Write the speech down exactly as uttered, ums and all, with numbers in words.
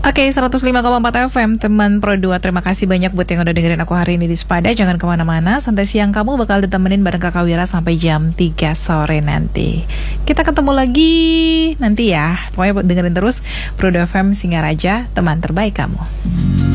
Oke, seratus lima koma empat F M, teman Pro dua. Terima kasih banyak buat yang udah dengerin aku hari ini di Sepada. Jangan kemana-mana, santai siang kamu bakal ditemenin bareng Kakak Wira sampai jam tiga sore nanti. Kita ketemu lagi nanti ya. Pokoknya dengerin terus Pro dua F M Singaraja, teman terbaik kamu.